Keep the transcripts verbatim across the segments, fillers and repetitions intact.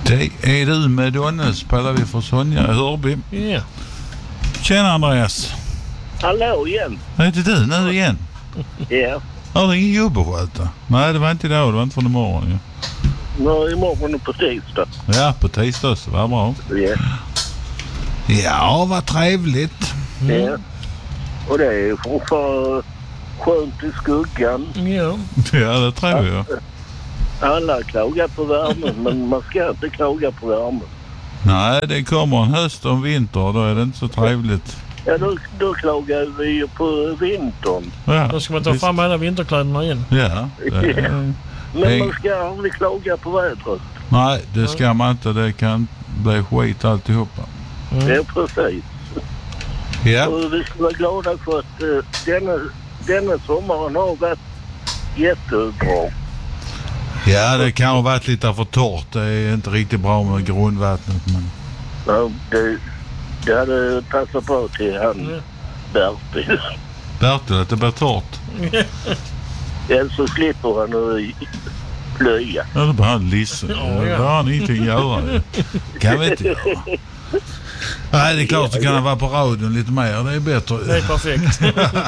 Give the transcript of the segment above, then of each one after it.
Det är du med Donne, spelar vi för Sonja i Hörby. Ja. Yeah. Tjena Andreas. Hallå igen. Är det du nu igen? Ja. Har du ingen jobb att sköta? Nej, det var inte idag, det var inte från imorgon. Ja. Nej, imorgon är på tisdag. Ja, på tisdag så var bra. Ja. Ja, vad trevligt. Mm. Ja. Och det är fortfarande skönt i skuggan. Ja. Ja, det tror jag. Alla klagar på värmen, men man ska inte klaga på värmen. Nej, det kommer en höst och en vinter och då är det inte så trevligt. Ja, då, då klagar vi ju på vintern. Ja, Då ska man ta visst. fram alla vinterkläderna igen. Ja. Det, Ja. Men Hej. man ska aldrig klaga på vädret. nej, det ska man inte. Det kan bli skit alltihopa. Mm. Ja, precis. Ja, Och vi ska vara glada för att uh, denna, denna sommaren har varit jättebra. ja det kan ha varit lite för torrt. Det är inte riktigt bra med grundvattnet. Men... Ja, det, det hade passat bra till han Mm. Bertil. Bertil, att det blir torrt. Ja, så slipper han att plöja. Ja, det behöver han lissa. Ja, Det ja. behöver han ingenting göra. Kan vi inte göra. Nej, det är klart så kan han vara på radion lite mer. Det är bättre. Det är perfekt.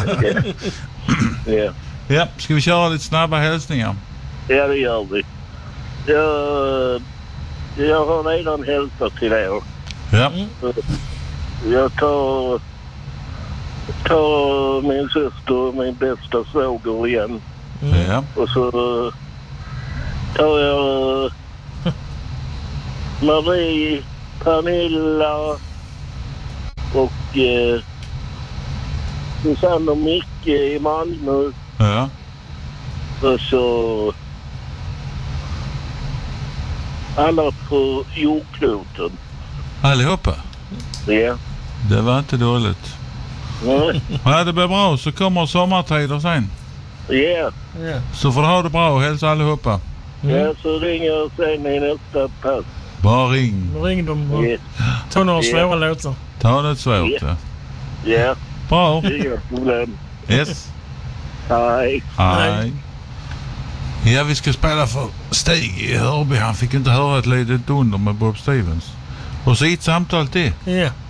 Ja. Ja, ska vi köra lite snabba hälsningar? Ja, det gör vi. Jag, jag har redan hälsat till er. Ja, Jag tar, tar min syster och min bästa svåger igen. ja. Och så tar jag Marie, Pernilla och eh, Susanne och Micke i Malmö. Ja, Och så alla på jordkloten. allihopa. Ja. Det var inte dåligt. Nej. Ja, det blir bra. Så kommer sommartider sen. Ja. Ja. Så får du ha det bra och hälsa allihopa. Ja, så ringer jag sen i nästa pass. Bara ring. Då ring dem och Ja. ta några Ja. svåra låtar. Ta det svårt. Ja. Ja, Bra. det är inga problem. Yes. Hej. Hej. Ja, vi ska spela för Stig i Hörby. Han fick inte höra ett litet under med Bob Stevens. Och så ett samtal till. Ja.